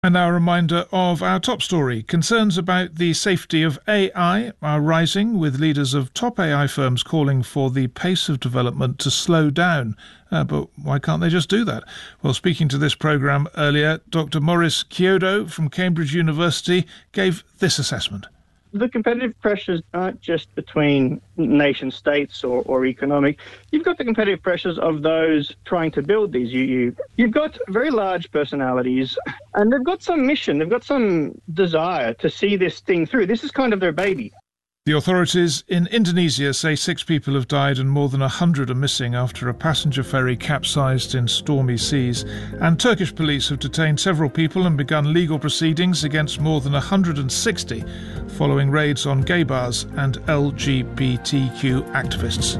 And now a reminder of our top story. Concerns about the safety of AI are rising, with leaders of top AI firms calling for the pace of development to slow down. But why can't they just do that? Well, speaking to this programme earlier, Dr. Maurice Chiodo from Cambridge University gave this assessment. The competitive pressures aren't just between nation states or economic. You've got the competitive pressures of those trying to build these. You've got very large personalities, and they've got some mission. They've got some desire to see this thing through. This is kind of their baby. The authorities in Indonesia say 6 people have died and more than 100 are missing after a passenger ferry capsized in stormy seas. And Turkish police have detained several people and begun legal proceedings against more than 160 following raids on gay bars and LGBTQ activists.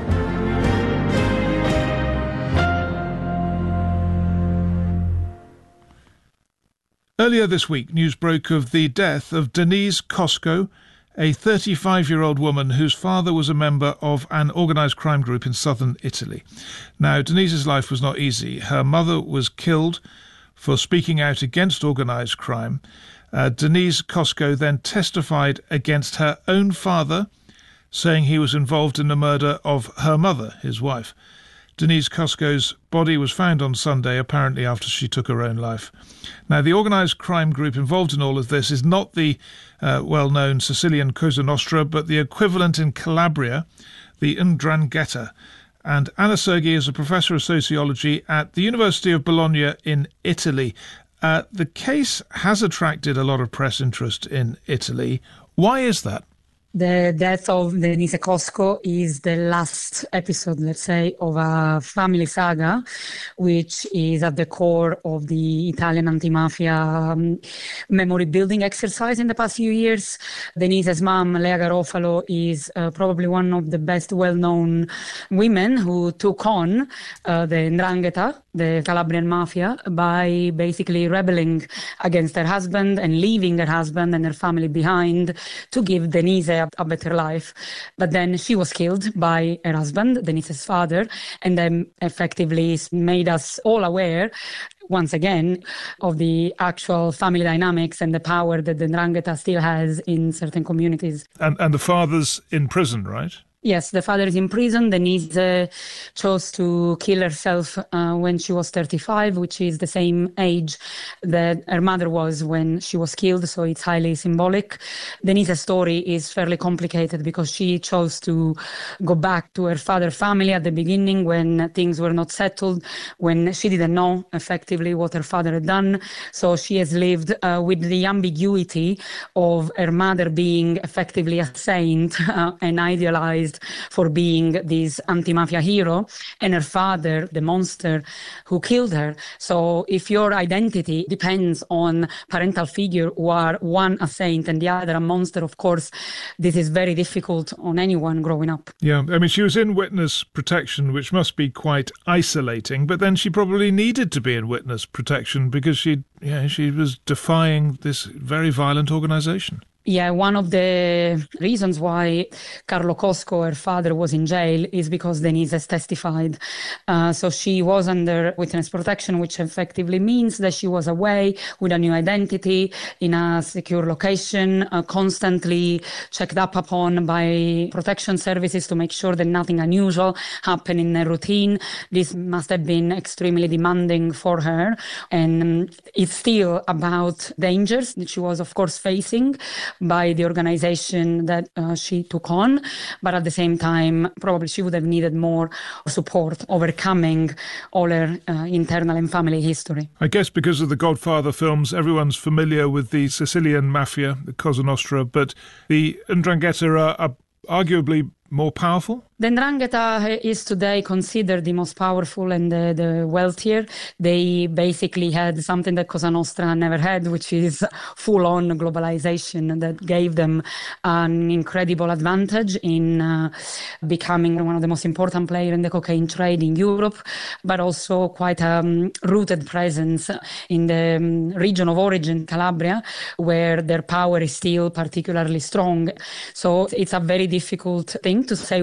Earlier this week, news broke of the death of Denise Cosco, a 35-year-old woman whose father was a member of an organised crime group in southern Italy. Now, Denise's life was not easy. Her mother was killed for speaking out against organised crime. Denise Cosco then testified against her own father, saying he was involved in the murder of her mother, his wife. Denise Cosco's body was found on Sunday, apparently after she took her own life. Now, the organised crime group involved in all of this is not the well-known Sicilian Cosa Nostra, but the equivalent in Calabria, the 'Ndrangheta. And Anna Sergi is a professor of sociology at the University of Bologna in Italy. The case has attracted a lot of press interest in Italy. Why is that? The death of Denise Cosco is the last episode, let's say, of a family saga, which is at the core of the Italian anti-mafia memory building exercise in the past few years. Denise's mom, Lea Garofalo, is probably one of the best well-known women who took on the 'Ndrangheta, the Calabrian mafia, by basically rebelling against her husband and leaving her husband and her family behind to give Denise a better life. But then she was killed by her husband, Denise's father, and then effectively made us all aware once again of the actual family dynamics and the power that the 'Ndrangheta still has in certain communities. And the father's in prison, right? Yes, the father is in prison. Denise chose to kill herself when she was 35, which is the same age that her mother was when she was killed, so it's highly symbolic. Denise's story is fairly complicated because she chose to go back to her father's family at the beginning when things were not settled, when she didn't know effectively what her father had done. So she has lived with the ambiguity of her mother being effectively a saint and idealized for being this anti-mafia hero, and her father, the monster who killed her. So if your identity depends on parental figure who are one a saint and the other a monster, of course, this is very difficult on anyone growing up. Yeah, I mean, she was in witness protection, which must be quite isolating, but then she probably needed to be in witness protection because she was defying this very violent organisation. Yeah, one of the reasons why Carlo Cosco, her father, was in jail is because Denise has testified. So she was under witness protection, which effectively means that she was away with a new identity in a secure location, constantly checked up upon by protection services to make sure that nothing unusual happened in her routine. This must have been extremely demanding for her. And it's still about dangers that she was, of course, facing by the organization that she took on. But at the same time, probably she would have needed more support overcoming all her internal and family history. I guess because of the Godfather films, everyone's familiar with the Sicilian mafia, the Cosa Nostra, but the 'Ndrangheta are arguably more powerful? The 'Ndrangheta is today considered the most powerful and the wealthier. They basically had something that Cosa Nostra never had, which is full-on globalization that gave them an incredible advantage in becoming one of the most important players in the cocaine trade in Europe, but also quite a rooted presence in the region of origin, Calabria, where their power is still particularly strong. So it's a very difficult thing to say which mafia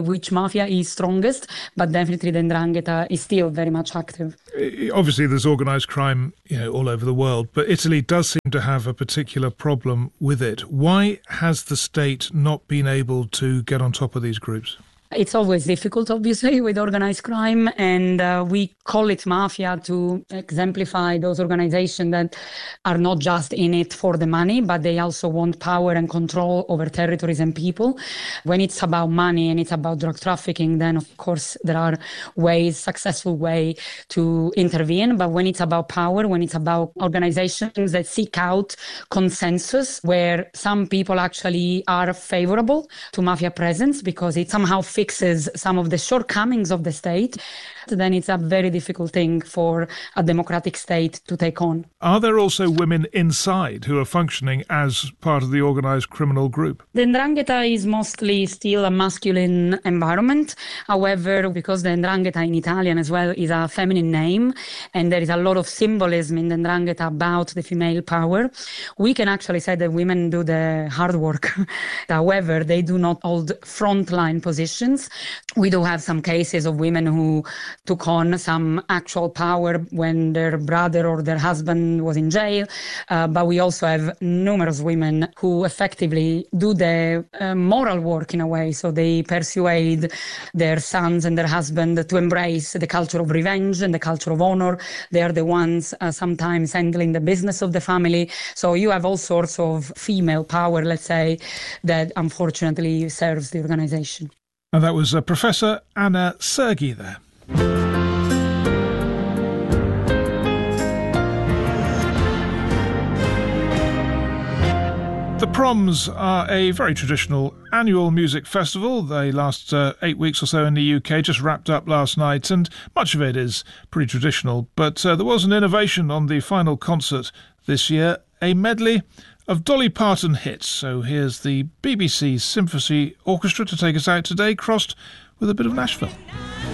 mafia is strongest, but definitely the 'ndrangheta is still very much active. Obviously, there's organised crime, all over the world, but Italy does seem to have a particular problem with it. Why has the state not been able to get on top of these groups? It's always difficult, obviously, with organized crime, and we call it mafia to exemplify those organizations that are not just in it for the money, but they also want power and control over territories and people. When it's about money and it's about drug trafficking, then of course there are successful ways to intervene. But when it's about power, when it's about organizations that seek out consensus, where some people actually are favorable to mafia presence because it somehow fixes some of the shortcomings of the state, then it's a very difficult thing for a democratic state to take on. Are there also women inside who are functioning as part of the organised criminal group? The 'ndrangheta is mostly still a masculine environment. However, because the 'ndrangheta in Italian as well is a feminine name, and there is a lot of symbolism in the 'ndrangheta about the female power, we can actually say that women do the hard work. However, they do not hold frontline positions. We do have some cases of women who took on some actual power when their brother or their husband was in jail, but we also have numerous women who effectively do the moral work in a way. So they persuade their sons and their husband to embrace the culture of revenge and the culture of honor. They are the ones sometimes handling the business of the family. So you have all sorts of female power, let's say, that unfortunately serves the organization. And that was Professor Anna Sergi there. The Proms are a very traditional annual music festival. They last 8 weeks or so in the UK, just wrapped up last night, and much of it is pretty traditional. But there was an innovation on the final concert this year, a medley of Dolly Parton hits. So here's the BBC Symphony Orchestra to take us out today, crossed with a bit of Nashville.